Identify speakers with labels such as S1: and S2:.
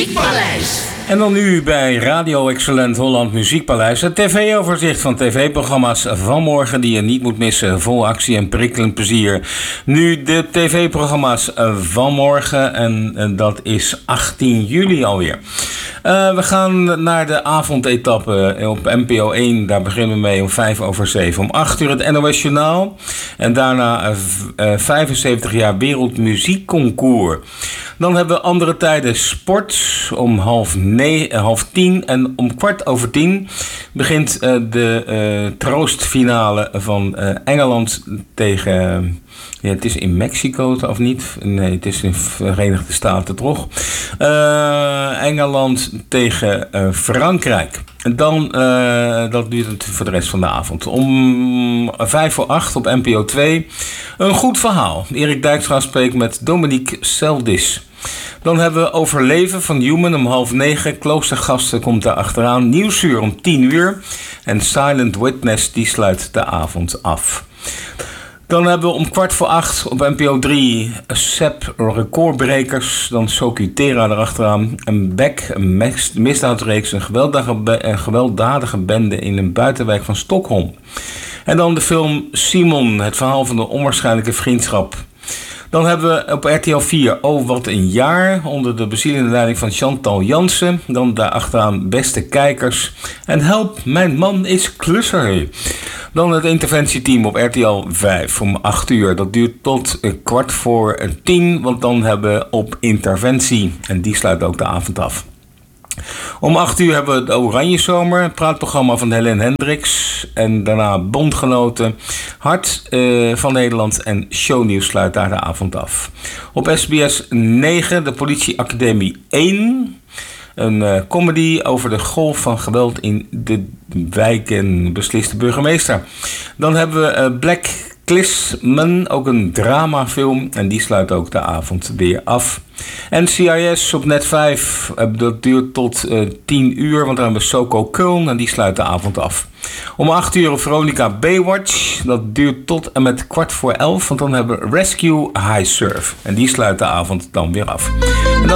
S1: Muziekpaleis.
S2: En dan nu bij Radio Excellent Holland Muziekpaleis. Het tv-overzicht van tv-programma's van morgen die je niet moet missen. Vol actie en prikkelend plezier. Nu de tv-programma's van morgen en dat is 18 juli alweer. We gaan naar de avondetappe op NPO 1. Daar beginnen we mee om 7:05. Om 8 uur het NOS Journaal. En daarna 75 jaar Wereldmuziekconcours. Dan hebben we andere tijden sport om 9:30 en om 10:15 begint de troostfinale van Engeland tegen... Ja, het is in Mexico, of niet? Nee, het is in de Verenigde Staten, toch? Engeland tegen Frankrijk. En dan, dat duurt het voor de rest van de avond. Om 7:55 op NPO 2. Een goed verhaal. Erik Dijkstra spreekt met Dominique Seldis. Dan hebben we Overleven van Human om 8:30. Kloostergasten komt daar achteraan. Nieuwsuur om 10:00. En Silent Witness die sluit de avond af. Dan hebben we om 7:15 op NPO 3 Sep Recordbrekers. Dan Socutera erachteraan. Een Beck, een misdaadreeks, een gewelddadige bende in een buitenwijk van Stockholm. En dan de film Simon, het verhaal van de onwaarschijnlijke vriendschap. Dan hebben we op RTL 4 Oh Wat Een Jaar, onder de bezielende leiding van Chantal Jansen. Dan daarachteraan Beste Kijkers. En Help, mijn man is klusser. Dan het interventieteam op RTL 5 om 8 uur. Dat duurt tot 9:45, want dan hebben we op interventie. En die sluit ook de avond af. Om 8 uur hebben we de Oranje Zomer, het praatprogramma van Helen Hendricks. En daarna Bondgenoten, Hart van Nederland en Shownieuws sluit daar de avond af. Op SBS 9 de Politieacademie 1. Een comedy over de golf van geweld in de wijken, beslist de burgemeester. Dan hebben we Black Klansman, ook een dramafilm. En die sluit ook de avond weer af. NCIS op Net 5, dat duurt tot 10 uur, want dan hebben we Soko Kuln en die sluit de avond af. Om 8 uur op Veronica Baywatch, dat duurt tot en met 11:15, want dan hebben we Rescue High Surf. En die sluit de avond dan weer af. En dan